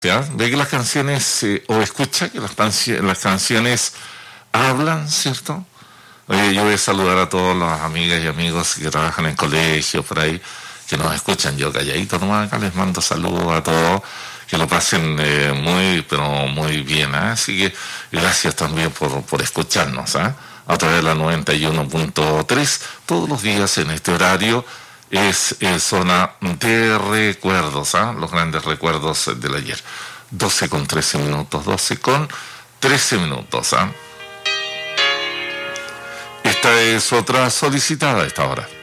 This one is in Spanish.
¿Ya? Ve que las canciones, o escucha que las canciones hablan, ¿cierto? Oye, yo voy a saludar a todas las amigas y amigos que trabajan en colegios, por ahí, que nos escuchan. Yo calladito nomás acá les mando saludos a todos, que lo pasen muy, pero muy bien, ¿ah? Así que gracias también por escucharnos, ¿ah? A través de la 91.3, todos los días en este horario. Es zona de recuerdos, ¿ah? Los grandes recuerdos del ayer. 12 con 13 minutos, 12 con 13 minutos, ¿ah? Esta es otra solicitada a esta hora.